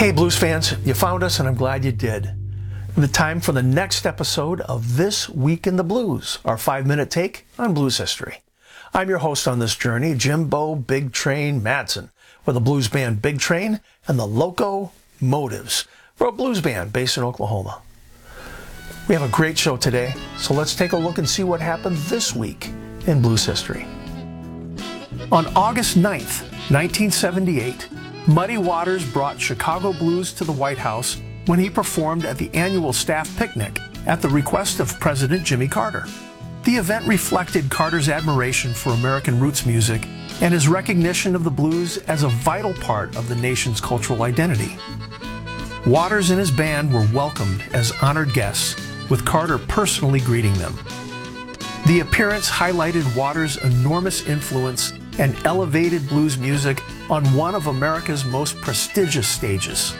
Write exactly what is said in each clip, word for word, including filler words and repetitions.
Hey blues fans, you found us and I'm glad you did. The time for the next episode of This Week in the Blues, our five-minute take on blues history. I'm your host on this journey, Jimbo Big Train Madsen, with the blues band Big Train and the Loco Motives. We're a blues band based in Oklahoma. We have a great show today, so let's take a look and see what happened this week in blues history. On August ninth, nineteen seventy-eight, Muddy Waters brought Chicago blues to the White House when he performed at the annual staff picnic at the request of President Jimmy Carter. The event reflected Carter's admiration for American roots music and his recognition of the blues as a vital part of the nation's cultural identity. Waters and his band were welcomed as honored guests, with Carter personally greeting them. The appearance highlighted Waters' enormous influence and elevated blues music on one of America's most prestigious stages.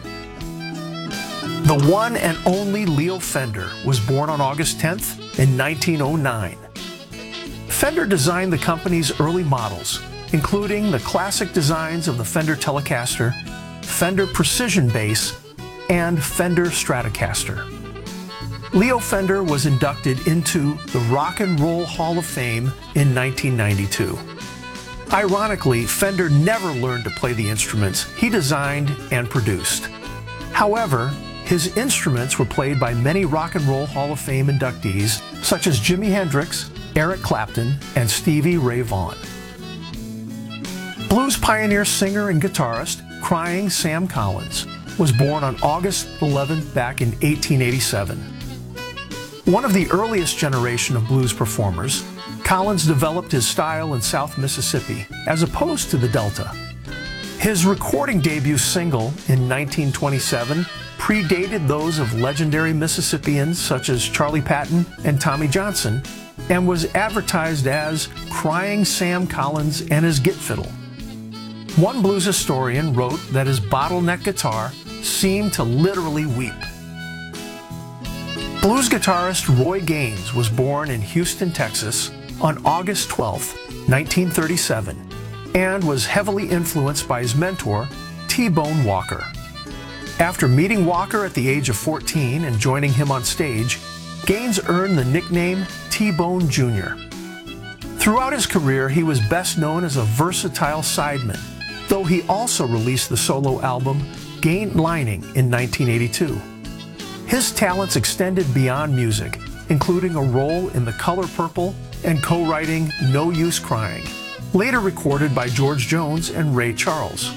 The one and only Leo Fender was born on August tenth in nineteen oh nine. Fender designed the company's early models, including the classic designs of the Fender Telecaster, Fender Precision Bass, and Fender Stratocaster. Leo Fender was inducted into the Rock and Roll Hall of Fame in nineteen ninety-two. Ironically, Fender never learned to play the instruments he designed and produced. However, his instruments were played by many Rock and Roll Hall of Fame inductees such as Jimi Hendrix, Eric Clapton, and Stevie Ray Vaughan. Blues pioneer, singer, and guitarist Crying Sam Collins was born on August eleventh back in eighteen eighty-seven. One of the earliest generation of blues performers, Collins developed his style in South Mississippi as opposed to the Delta. His recording debut single in nineteen twenty-seven predated those of legendary Mississippians such as Charlie Patton and Tommy Johnson, and was advertised as Crying Sam Collins and His Git Fiddle. One blues historian wrote that his bottleneck guitar seemed to literally weep. Blues guitarist Roy Gaines was born in Houston, Texas on August twelfth, nineteen thirty-seven, and was heavily influenced by his mentor, T-Bone Walker. After meeting Walker at the age of fourteen and joining him on stage, Gaines earned the nickname T-Bone Junior Throughout his career, he was best known as a versatile sideman, though he also released the solo album Gain Lining in nineteen eighty-two. His talents extended beyond music, including a role in The Color Purple and co-writing No Use Crying, later recorded by George Jones and Ray Charles.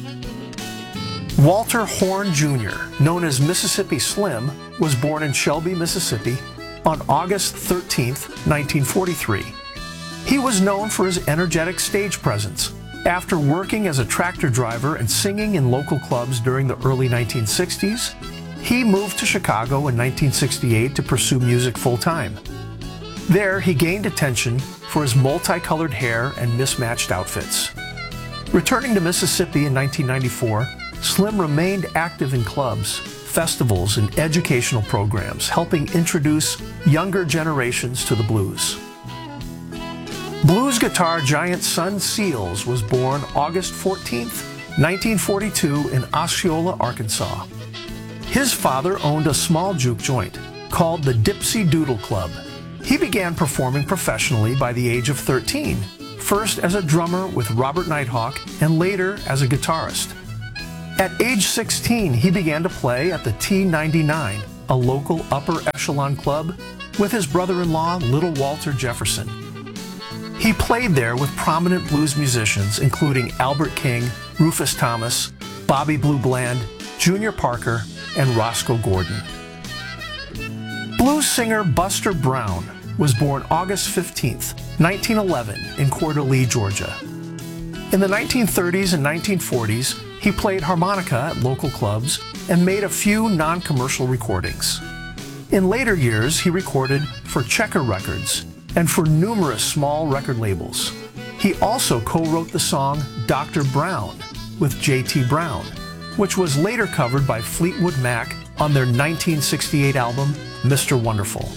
Walter Horn Junior, known as Mississippi Slim, was born in Shelby, Mississippi on August thirteenth, nineteen forty-three. He was known for his energetic stage presence. After working as a tractor driver and singing in local clubs during the early nineteen sixties, he moved to Chicago in nineteen sixty-eight to pursue music full-time. There, he gained attention for his multicolored hair and mismatched outfits. Returning to Mississippi in nineteen ninety-four, Slim remained active in clubs, festivals, and educational programs, helping introduce younger generations to the blues. Blues guitar giant Son Seals was born August fourteenth, nineteen forty-two in Osceola, Arkansas. His father owned a small juke joint called the Dipsy Doodle Club. He began performing professionally by the age of thirteen, first as a drummer with Robert Nighthawk and later as a guitarist. At age sixteen, he began to play at the T ninety-nine, a local upper echelon club, with his brother-in-law, Little Walter Jefferson. He played there with prominent blues musicians including Albert King, Rufus Thomas, Bobby Blue Bland, Junior Parker, and Roscoe Gordon. Blues singer Buster Brown was born August fifteenth, nineteen eleven in Coeur d'Alene, Georgia. In the nineteen thirties and nineteen forties, he played harmonica at local clubs and made a few non-commercial recordings. In later years, he recorded for Checker Records and for numerous small record labels. He also co-wrote the song Doctor Brown with J T Brown, which was later covered by Fleetwood Mac on their nineteen sixty-eight album, Mister Wonderful.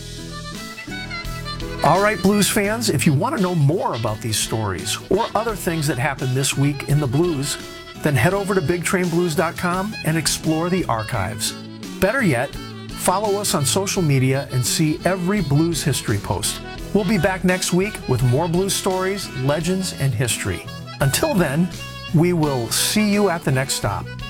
All right, blues fans, if you want to know more about these stories or other things that happened this week in the blues, Then head over to big train blues dot com and explore the archives. Better yet, follow us on social media and see every blues history post. We'll be back next week with more blues stories, legends, and history. Until then, we will see you at the next stop.